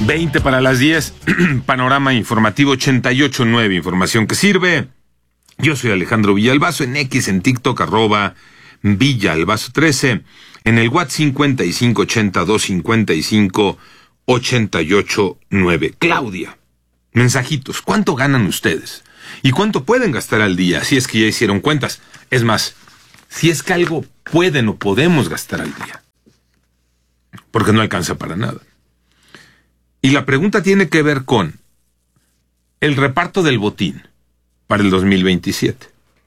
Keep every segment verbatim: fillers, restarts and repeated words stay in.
veinte para las diez, Panorama Informativo ochenta y ocho punto nueve, información que sirve. Yo soy Alejandro Villalbazo, en X, en TikTok, arroba Villalbazo trece, en el WhatsApp cincuenta y cinco ochenta y dos cincuenta y cinco ochenta y ocho nueve. Claudia, mensajitos, ¿cuánto ganan ustedes? ¿Y cuánto pueden gastar al día? Si es que ya hicieron cuentas. Es más, si es que algo pueden o podemos gastar al día. Porque no alcanza para nada. Y la pregunta tiene que ver con el reparto del botín para el dos mil veintisiete.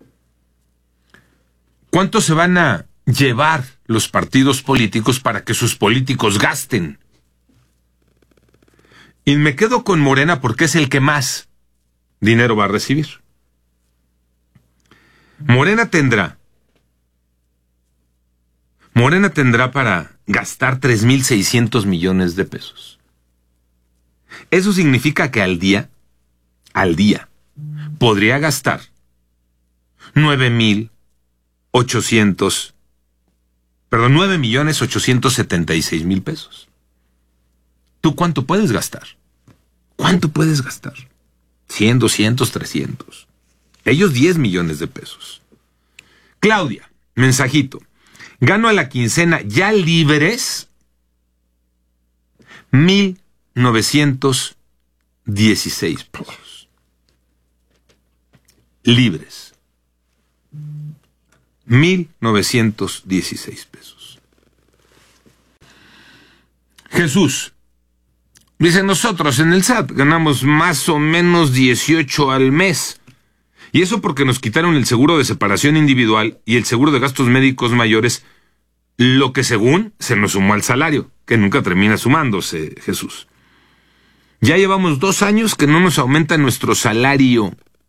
¿Cuánto se van a llevar los partidos políticos para que sus políticos gasten? Y me quedo con Morena porque es el que más dinero va a recibir. Morena tendrá Morena tendrá para gastar tres mil seiscientos millones de pesos. Eso significa que al día, al día, podría gastar nueve mil ochocientos, perdón, nueve millones ochocientos setenta y seis mil pesos. ¿Tú cuánto puedes gastar? ¿Cuánto puedes gastar? cien, doscientos, trescientos. Ellos diez millones de pesos. Claudia, mensajito. Gano a la quincena ya libres mil novecientos dieciséis pesos. Libres. Mil novecientos dieciséis pesos. Jesús dice: nosotros en el S A T ganamos más o menos dieciocho al mes. Y eso porque nos quitaron el seguro de separación individual y el seguro de gastos médicos mayores, lo que según se nos sumó al salario, que nunca termina sumándose, Jesús. Ya llevamos dos años que no nos aumenta nuestro salario.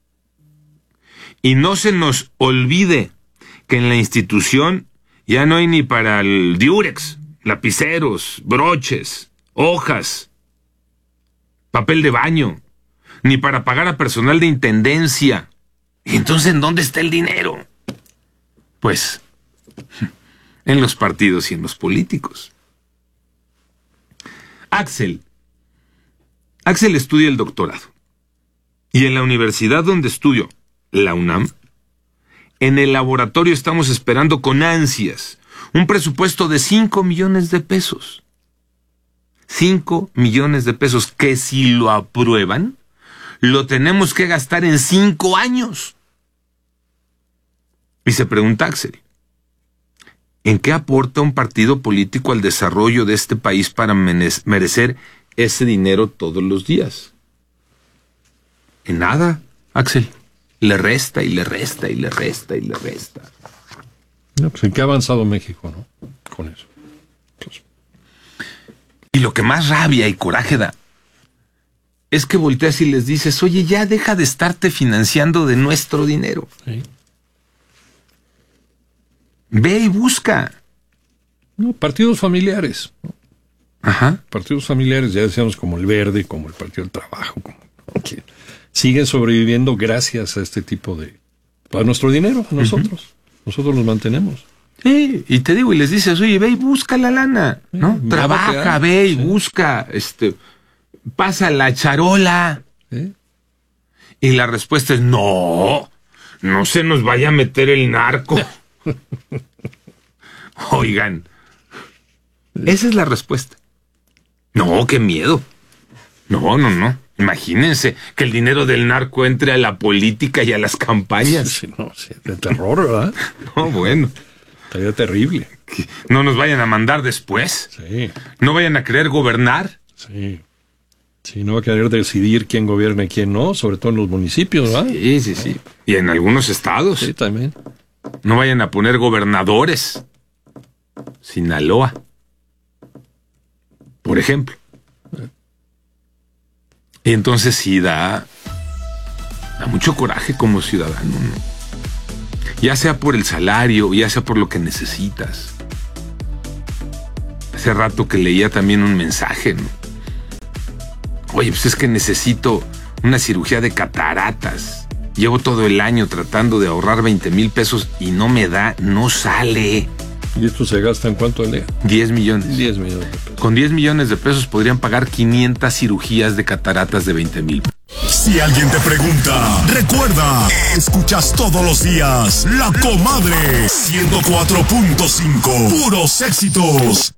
Y no se nos olvide que en la institución ya no hay ni para el diurex, lapiceros, broches, hojas, papel de baño, ni para pagar a personal de intendencia. ¿Y entonces en dónde está el dinero? Pues en los partidos y en los políticos. Axel. Axel estudia el doctorado. Y en la universidad donde estudio, la UNAM, en el laboratorio estamos esperando con ansias un presupuesto de cinco millones de pesos. cinco millones de pesos que si lo aprueban, lo tenemos que gastar en cinco años. Y se pregunta Axel, ¿en qué aporta un partido político al desarrollo de este país para merecer ese dinero todos los días? En nada, Axel. Le resta y le resta y le resta y le resta. No, pues en qué ha avanzado México, ¿no? Con eso. Pues. Y lo que más rabia y coraje da es que volteas y les dices: oye, ya deja de estarte financiando de nuestro dinero. Sí. Ve y busca. No, partidos familiares, ¿no? Ajá. Partidos familiares, ya decíamos, como el Verde, como el Partido del Trabajo, como, que siguen sobreviviendo gracias a este tipo de... a nuestro dinero, a nosotros. Uh-huh. Nosotros los mantenemos. Sí, y te digo, y les dices: oye, ve y busca la lana, ¿no? Sí, trabaja, ve y sí. busca, este, pasa la charola. ¿Sí? Y la respuesta es: no, no se nos vaya a meter el narco. Oigan, esa es la respuesta. No, qué miedo. No, no, no. Imagínense que el dinero del narco entre a la política y a las campañas. Sí, no, sí, de terror, ¿verdad? No, bueno. Estaría terrible. Que no nos vayan a mandar después. Sí. No vayan a querer gobernar. Sí. Sí, no va a querer decidir quién gobierna y quién no, sobre todo en los municipios, ¿verdad? Sí, sí, sí. Y en algunos estados. Sí, también. No vayan a poner gobernadores. Sinaloa, por ejemplo. Y entonces sí da, da mucho coraje como ciudadano, ¿no? Ya sea por el salario, ya sea por lo que necesitas. Hace rato que leía también un mensaje, ¿no? Oye, pues es que necesito una cirugía de cataratas. Llevo todo el año tratando de ahorrar veinte mil pesos y no me da, no sale. ¿Y esto se gasta en cuánto al día? diez millones. diez millones de pesos. Con diez millones de pesos podrían pagar quinientas cirugías de cataratas de veinte mil. Si alguien te pregunta, recuerda, escuchas todos los días La Comadre ciento cuatro punto cinco, puros éxitos.